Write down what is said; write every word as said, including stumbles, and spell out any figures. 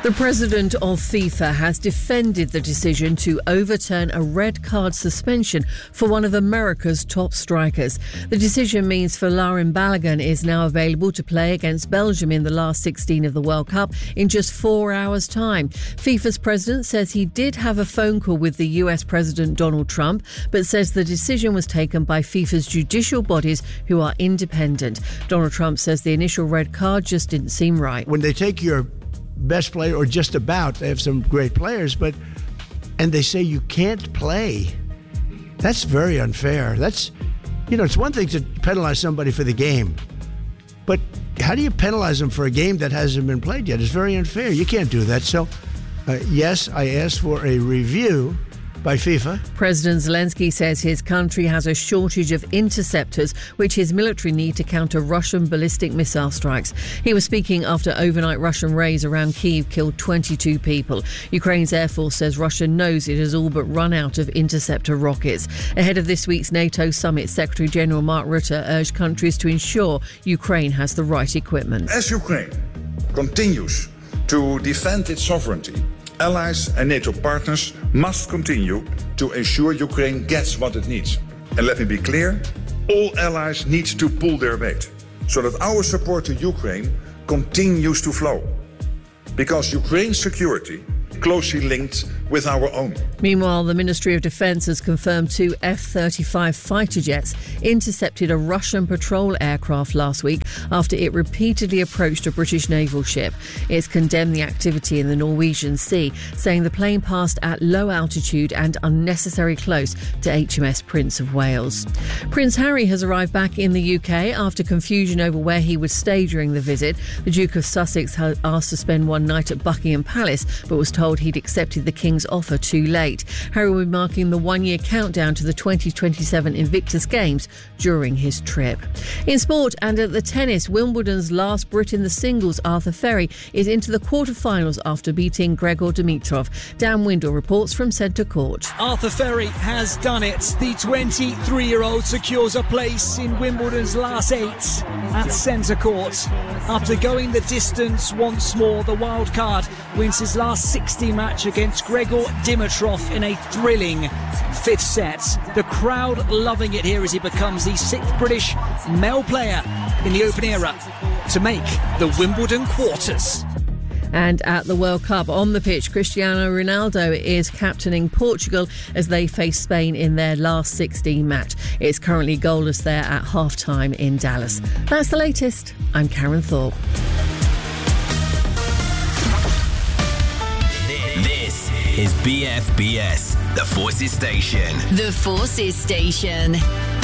The president of FIFA has defended the decision to overturn a red card suspension for one of America's top strikers. The decision means Folarin Balogun is now available to play against Belgium in the last sixteen of the World Cup in just four hours' time. FIFA's president says he did have a phone call with the U S President Donald Trump, but says the decision was taken by FIFA's judicial bodies who are independent. Donald Trump says the initial red card just didn't seem right. When they take your best player, or just about, they have some great players, but and they say you can't play, that's very unfair. That's, you know, it's one thing to penalize somebody for the game, but how do you penalize them for a game that hasn't been played yet? It's very unfair. You can't do that. So, uh, yes, I asked for a review by FIFA. President Zelensky says his country has a shortage of interceptors, which his military need to counter Russian ballistic missile strikes. He was speaking after overnight Russian raids around Kyiv killed twenty-two people. Ukraine's Air Force says Russia knows it has all but run out of interceptor rockets. Ahead of this week's NATO summit, Secretary General Mark Rutte urged countries to ensure Ukraine has the right equipment. As Ukraine continues to defend its sovereignty, allies and NATO partners must continue to ensure Ukraine gets what it needs. And let me be clear, all allies need to pull their weight so that our support to Ukraine continues to flow. Because Ukraine's security closely linked with our own. Meanwhile, the Ministry of Defence has confirmed two F thirty-five fighter jets intercepted a Russian patrol aircraft last week after it repeatedly approached a British naval ship. It's condemned the activity in the Norwegian Sea, saying the plane passed at low altitude and unnecessarily close to H M S Prince of Wales. Prince Harry has arrived back in the U K after confusion over where he would stay during the visit. The Duke of Sussex had asked to spend one night at Buckingham Palace, but was told he'd accepted the King's offer too late. Harry will be marking the one-year countdown to the twenty twenty-seven Invictus Games during his trip. In sport and at the tennis, Wimbledon's last Brit in the singles, Arthur Ferry, is into the quarter-finals after beating Gregor Dimitrov. Dan Windle reports from Centre Court. Arthur Ferry has done it. The twenty-three-year-old secures a place in Wimbledon's last eight at Centre Court. After going the distance once more, the wild card wins his last sixty match against Gregor Dimitrov in a thrilling fifth set. The crowd loving it here as he becomes the sixth British male player in the Open era to make the Wimbledon quarters. And at the World Cup, on the pitch, Cristiano Ronaldo is captaining Portugal as they face Spain in their last sixteen match. It's currently goalless there at half-time in Dallas. That's the latest. I'm Karen Thorpe. This is B F B S, the Forces Station. The Forces Station.